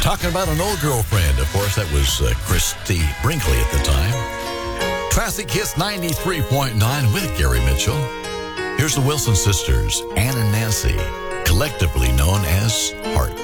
Talking about an old girlfriend. Of course, that was Christy Brinkley at the time. Classic Hits 93.9 with Gary Mitchell. Here's the Wilson sisters, Ann and Nancy, collectively known as Heart.